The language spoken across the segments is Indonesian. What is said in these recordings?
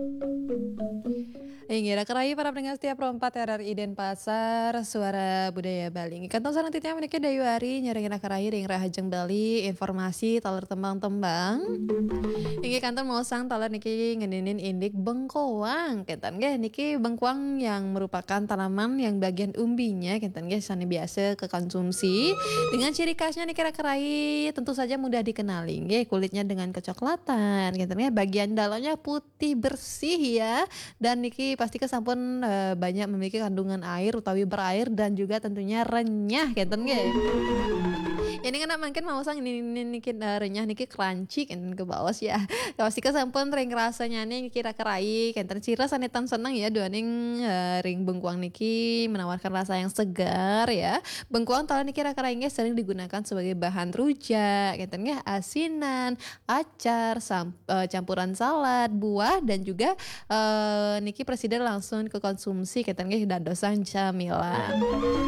Ingira kerai para pendengar setiap rompat RRI Denpasar Suara Budaya Bali. Kantong sanatitnya menikah dayu hari nyaringin kerai ring rahajeng Bali informasi taler tembang-tembang. Ingi kantor mau sang taler niki ngeninin indik bengkoang. Kentan ge niki bengkoang yang merupakan tanaman yang bagian umbinya kentan ge sani biasa ke konsumsi. Dengan ciri khasnya niki kerai tentu saja mudah dikenali. Ge kulitnya dengan kecoklatan. Kentan ge bagian dalamnya putih bersih ya. Dan niki pasti kesampun banyak memiliki kandungan air utawi berair dan juga tentunya renyah kenten ge. Ini kan makin mau sang ini niki renyah niki crunchy kenten ke bawah ya. Pasti kesampun ring rasanya nih kira kerai kenten cira sanetan senang ya duaning ring bengkuang niki menawarkan rasa yang segar ya. Bengkuang tala niki kerai sering digunakan sebagai bahan rujak kenten ge asinan, acar, campuran salad, buah dan juga niki presiden langsung ke konsumsi keten ge dadosan camilan.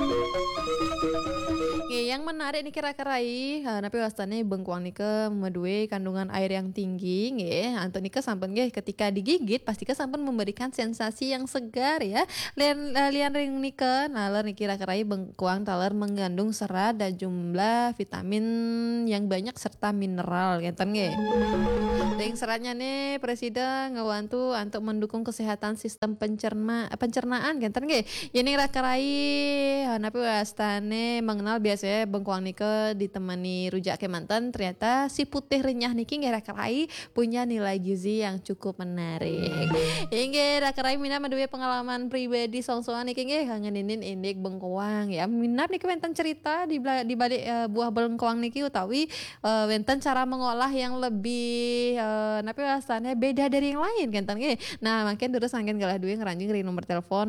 Yang menarik nih kira-kirai tapi wastane bengkuang nike medue kandungan air yang tinggi nggih antuk nike sampun nggih ketika digigit pasti sampun memberikan sensasi yang segar ya lian ring nike naler nih kira-kirai bengkuang taler mengandung serat dan jumlah vitamin yang banyak serta mineral ngeten nggih ring seratnya nih presiden ngewantu untuk mendukung kesehatan sistem pencernaan ngeten nggih ini kira-kirai tapi wastane mengenal biasanya bengkuang nike ditemani rujak kemanten ternyata si putih renyah niki ngerai punya nilai gizi yang cukup menarik. Inge rakerai mina menduwe pengalaman pribadi songsoan niki nggih ngeninin indik bengkuang ya. Minat niki wenten cerita di balik buah bengkuang niki utawi wenten cara mengolah yang lebih napi rasanya beda dari yang lain kenten nggih. Nah, makin terus angin galah duwe ngeranjing ring nomor telepon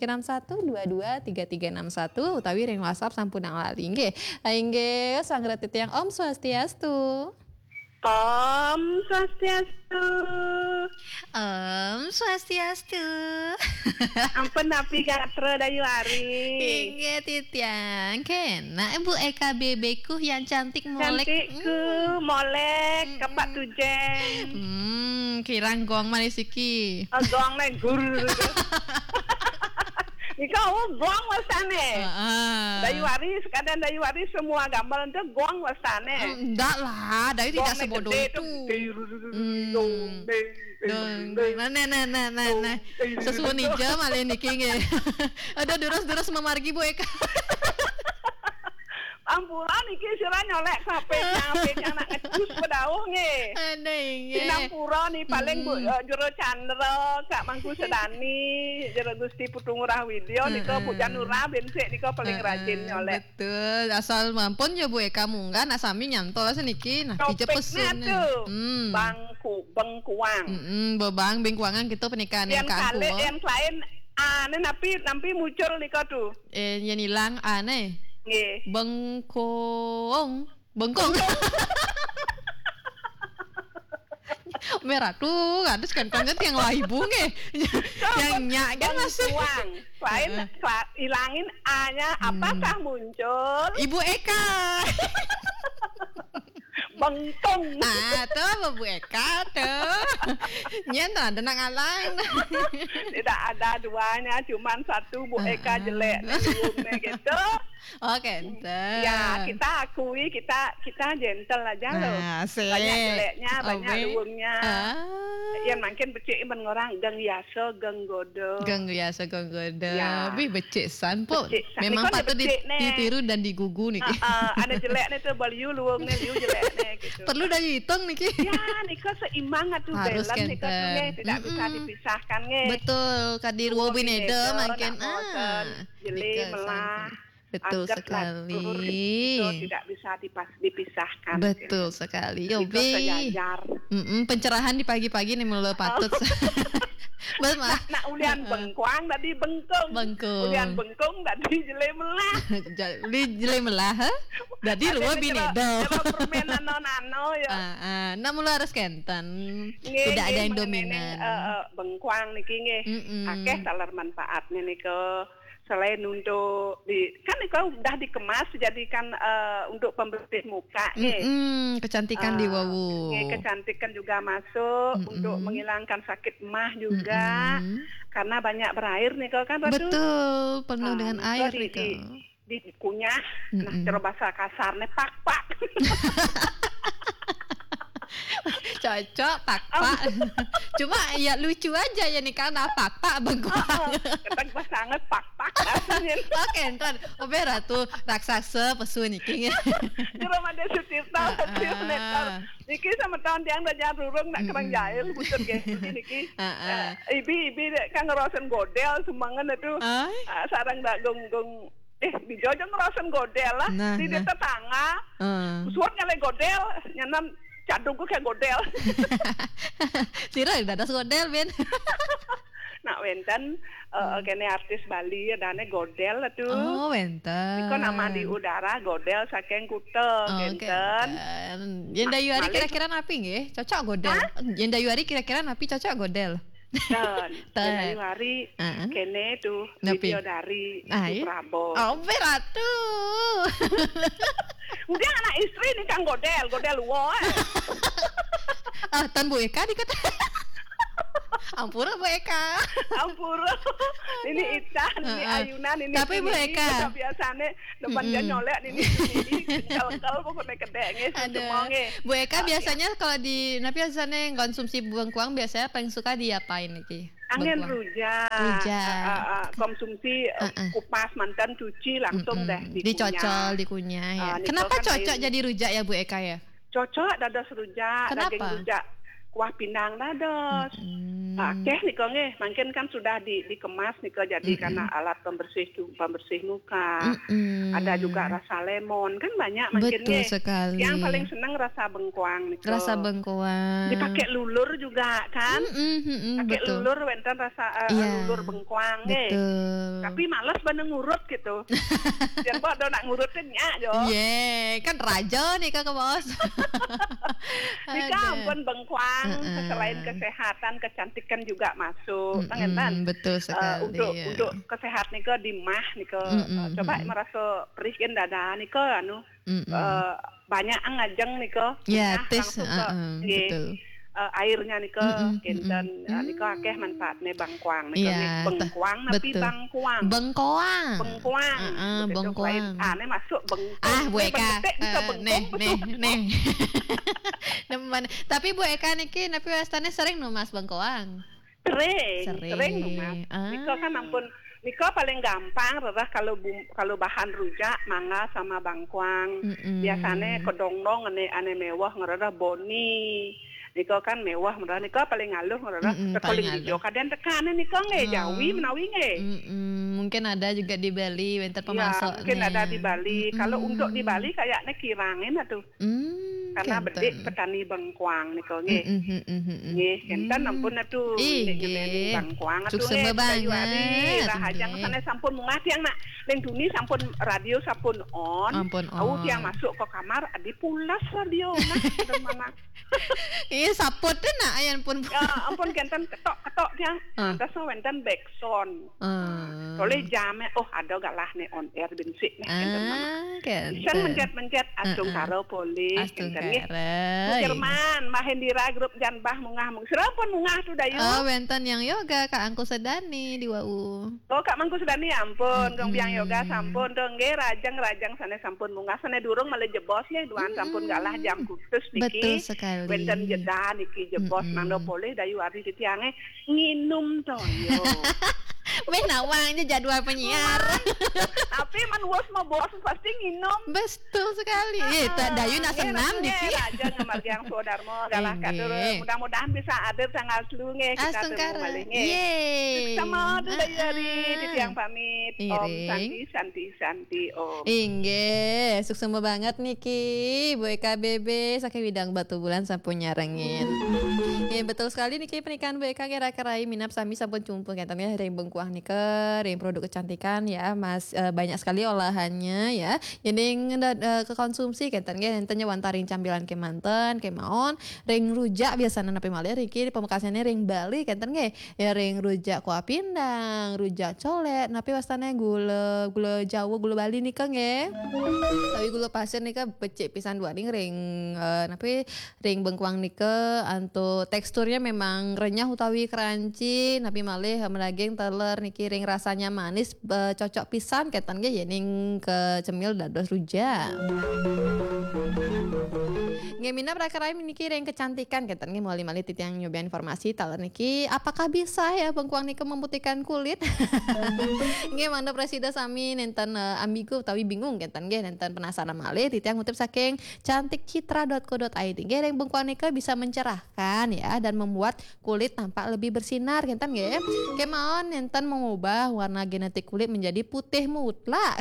0361223361 utawi ring WhatsApp sampunang lali nggih. Aingge sanggratit yang Om Swastiastu. Om Swastiastu. Om Swastiastu. Ampun napi gatra dayu hari. Inge titiang kena Ibu Eka bebeku yang cantik molek. Cantikku molek kapak tujeng. Kirang gong manis iki. Gong le gur. Ikaw gong wasane. Dayu hari sekadang dayu hari semua gambar itu gong wasane. Enggak lah, Dayu tidak sebodoh itu. Nah. Sesuatu jam alih niki nge. Ada durus memargi Bu Eka. Ampuran iki sira nyolek sampe nak ngecus pedau nge. Sinampura ni paling jero Chandra Kak Mangku Sedani jero Gusti Putu Ngurah Widya nika Bu Janura bensik nika paling rajin nyolek. Betul, asal mampun ya Bu Eka munggah nak sami nyantol seniki nah dicepesun. Bengkuang. Bebang bengkuangan gitu pernikahan yang kaku. Yang lain aneh nampi muncul nika tuh. Yang hilang aneh. Nggih. Bengkong. Merah tuh, ada kan yang laibu nge. Yang nyak kan masih. Lain hilangin A-nya apakah muncul? Ibu Eka. Bengkong. Nah, tuh Bu Eka tuh. Nyata ada nak ngalang. Tidak ada duanya, cuman satu Bu Eka jelek gitu. Oke, ya kita akui kita gentle aja loh. Banyak jeleknya, banyak luungnya. Ya makin becik mengorang gang yaso, gang godo. Ya. Bih becik san po. Memang patut ditiru dan digugu nih. Ada jeleknya tuh baliu luungnya liu jeleknya gitu. Perlu dari hitung nih. Ya, nika seimbang atuh balance nika tidak bisa dipisahkan nge. Betul, kadir wobineda makin jeli melah. Betul sekali. Itu tidak bisa dipisahkan. Betul sekali. Yobi. Sejajar. Pencerahan di pagi-pagi nih mulu patut. Nak ulian bengkuang tadi bengkong. Ulian bengkong tadi jele melah. Jele melah. Jadi ruwa bineda. Permainan nano ya. Nah mulu harus kenten. Tidak ada yang dominan. Bengkuang niki nggih. Akeh taler manfaatnya niko. selain untuk kan kau udah dikemas jadikan untuk pembersih muka kecantikan di Wawu. Kecantikan juga masuk untuk menghilangkan sakit emah juga karena banyak berair nih kau kan Ratu. Betul, penuh dengan air nih kau. Dikunyah, nah cara bahasa kasarnya pak. Cocok pak. Cuma ya lucu aja ya nih karena pak bengkoang. Ketang pasangan pak aslinya. Oke, entar obera tuh raksasa pesu niki. Jero ada Sutirta netar. Niki sama tahun tiang dah jarurung nak kerang jahil butut ge niki. Ibi kan ngerosen godel sumbangan itu. Sarang dak gong di Jojo ngerosen godel lah. Di tetangga. Suat nyale godel nyanam cadungku kayak godel. Tira dadas godel Ben. Nak wenten kene artis Bali adane godel atuh. Oh, wenten. Iko nama di udara godel saking kute genten. Yen Dayuari kira-kira napi nggih? Cocok godel. Yen Dayuari kira-kira napi cocok godel. Dayuari kene tuh video dari Prabowo. Oh, beratu. Udah anak istri nih kan godel wo. Tan Bu Eka dikata. Ampura Bu Eka. Ampura. Ini Ican, ini Ayunan, ini. Tapi Bu Eka biasanya depan dia nyolek ini kalau pokoknya kedenge semuanya. Bu Eka biasanya kalau di napi biasanya konsumsi bengkuang biasanya paling suka diapain nih? Angin rujak. Konsumsi kupas mantan cuci langsung deh dicocol dikunyah ya. Kenapa cocok jadi rujak ya Bu Eka ya? Cocok dados rujak, daging rujak kuah pinang dados. Akeh nih kok mungkin kan sudah dikemas nih kok jadi karena alat pembersih muka. Ada juga rasa lemon kan banyak mungkin. Betul sekali. Yang paling senang rasa bengkoang nih kok. Rasa bengkoang. Dipakai lulur juga kan. Pakai lulur wenten rasa lulur bengkoang Tapi males bandeng ngurut gitu. Jangan buat nak ngurutnya nyak jo. Kan raja nih Kak Bos. Jika ampun bengkoang selain kesehatan kecantikan juga masuk betul sekali untuk kesehatan nih ke dimah nih ke coba merasa perih kan dada nih ke banyak ngajeng nih ke tes betul airnya nih ke kenten nih ke akeh manfaatnya bengkoang nih ke bengkoang tapi bengkoang aneh masuk bengkoang Bu Eka nih tapi Bu Eka niki napi wastane sering nu Mas bengkoang sering nu Mas niko kan ampun niko paling gampang kalau bahan rujak mangga sama bengkoang biasane kedong-dong ane mewah ngerada boni niko kan mewah merah niko paling ngaluh ngerada paling hijau kadang tekanan niko Jawi Menawi mungkin ada juga di Bali winter pemasoknya mungkin ada di Bali kalau untuk di Bali kayaknya kirangin atuh karena bedik petani bengkoang niko kenten ampun atuh bengkoang atuh rahajang sana sampun mungah tiang nak leng duni sampun radio sampun on tiang masuk ke kamar adi pulas radio nah mana sapot nak ayan pun ampun kenten ketok tiang atas wenten backsound oleh jamnya ada galah nih on air bensik nih kenten mencet acung karo boleh kenten Jerman Mahendira grup Janbah mungah serapun mungah tuh dayu wenten yang yoga Kak Angku Sedani di Wau Kak Mangku Sedani ampun dong biang yoga sampun dong rajang sana sampun mungah sana durung malah jebos ya duan sampun galah jam khusus betul sekali wenten jeda niki jebos mangdo boleh dayu ari tiange nginum toyo Weh nawangnya jadwal penyiar. Tapi man bos mah bos pasti nginum. Betul sekali. Dayu nak senam diki. Aja ngamar yang Sodarmo galah kadur. Mudah-mudahan bisa ada tanggal 10 nge kita temu malih nge. Sama tuh dari tiang pamit. Om Santi Om. Inggih, sukses banget Niki. Bu Eka BB saking Widang Batu Bulan sampun nyarengin. Betul sekali Niki pernikahan Bu Eka kira-kira minap sami sampun cumpul kentangnya ring bengkuang bengkuang niker yang produk kecantikan ya Mas, banyak sekali olahannya ya. Jadi ke konsumsi kenten ge entennya wantaring cambilan ke manten ke maon ring rujak biasana napi malih riki pamekasannya ring Bali kenten ge ya ring rujak kuah pindang, rujak colet napi wastana gula Jawa gula Bali nika nge. Tapi gula pasir nika becik pisan dua ring napi ring bengkuang nika antu teksturnya memang renyah utawi crunchy napi malih daging teler niki ring rasanya manis cocok pisan ketan ge ya ning ke cemil dados rujak. Ngemina prakaraya niki ring kecantikan ketan ge moali malih titiang nyoba informasi taler niki apakah bisa ya bengkuang niki memutihkan kulit? Nggih mangda presida sami nenten ambigu utawi bingung ketan ge nenten penasaran malih titiang ngutip saking cantikcitra.co.id ge ring bengkuang niki bisa mencerahkan ya dan membuat kulit tampak lebih bersinar ketan ge. Kemaon nenten mengubah warna genetik kulit menjadi putih mutlak.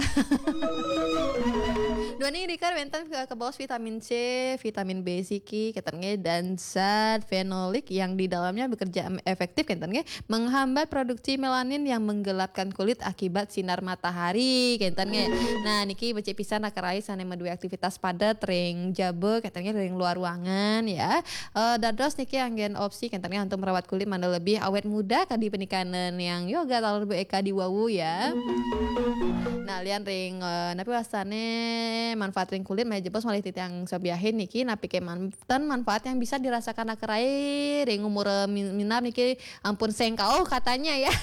Dua ini dikar nenten ke bawah vitamin C, vitamin B siki ketennya dan zat fenolik yang di dalamnya bekerja efektif ketennya menghambat produksi melanin yang menggelapkan kulit akibat sinar matahari ketennya. Nah niki becik pisan akarai sanema dua aktivitas padat ring jabe ketennya ring luar ruangan ya. Dados niki anggen opsi ketennya untuk merawat kulit mana lebih awet muda kadi penikanan yang yoga talur Bu Eka di Wawu ya. Nah lian ring napi wasane manfaat ring kulit mah jebos malih titiang sabiahin niki napi ke manfaat yang bisa dirasakan akarai ring umur minap niki ampun sengkau katanya ya.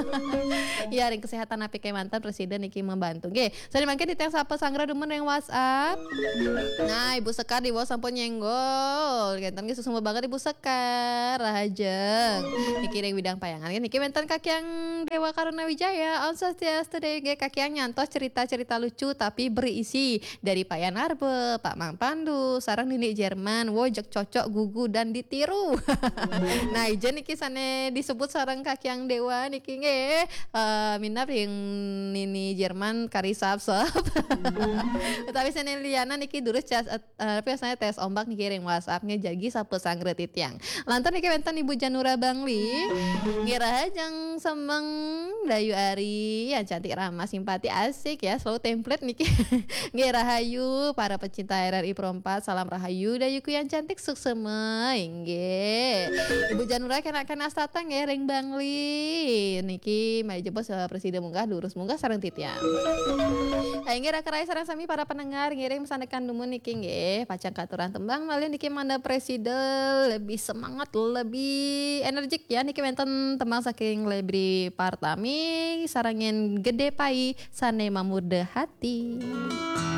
Ya ring kesehatan napi ke mantan presiden niki membantu. Nggih, saya mangke titiang sapa sangra demen ring WhatsApp. Nah Ibu Sekar di bawah sampun nyenggol. Genten ge susumba banget Ibu Sekar rahajeng. Niki ring bidang payangan niki menten kakiang Dewa Karuna Wijaya on Swastiastu ge kakiang nyantos cerita-cerita lucu tapi berisi dari Payan Arbe, Pak Mang Pandu, sareng Nini Jerman, wojek cocok gugu dan ditiru. Nah ijen niki sane disebut sareng kakiang Dewa niki nge minap ring Nini Jerman kari sap-sap. Tapi sane liana niki durus biasanya tes ombak niki ring WhatsApp nge jagi sapu sangre titiang. Lantar niki wenten Ibu Janura Bangli ngira jang semeng Dayu Ari yang cantik ramah simpati asik ya selalu template niki. Nggih rahayu para pecinta RRI Pro 4 salam rahayu dayuku yang cantik suksemai nggih. Ibu Janura kena astatang ya ring Bangli niki mari jebos presiden munggah lurus munggah sareng titiang. Nggih rakaraya sareng sami para pendengar ngiring sanekan dumun niki nggih pacang katuran tembang malih niki manda presiden lebih semangat lebih energik ya niki wenten tembang saking Lebri Partami sarangin gede pai sane mamude hati.